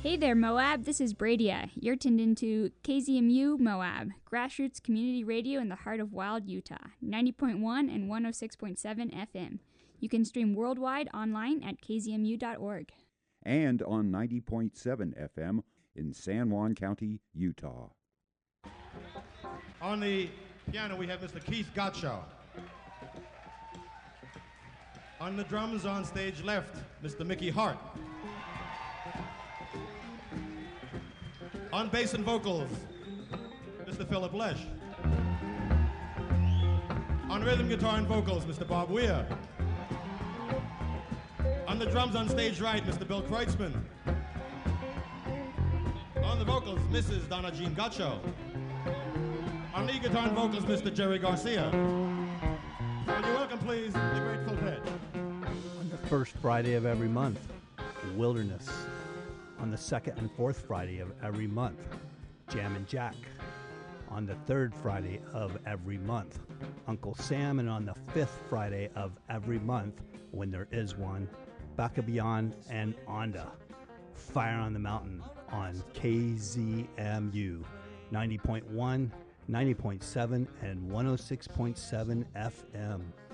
Hey there, Moab. This is Bradia. You're tuned into KZMU Moab, grassroots community radio in the heart of Wild, Utah, 90.1 and 106.7 FM. You can stream worldwide online at kzmu.org. And on 90.7 FM in San Juan County, Utah. On the piano, we have Mr. Keith Gottschall. On the drums on stage left, Mr. Mickey Hart. On bass and vocals, Mr. Philip Lesh. On rhythm guitar and vocals, Mr. Bob Weir. On the drums on stage right, Mr. Bill Kreutzmann. On the vocals, Mrs. Donna Jean Gottschall. On lead guitar and vocals, Mr. Jerry Garcia. Would you welcome, please, the Grateful Dead. On the first Friday of every month, Wilderness. On the second and fourth Friday of every month, Jam and Jack. On the third Friday of every month, Uncle Sam. And on the fifth Friday of every month, when there is one, Bakabian and Onda. Fire on the Mountain on KZMU 90.1, 90.7, and 106.7 FM.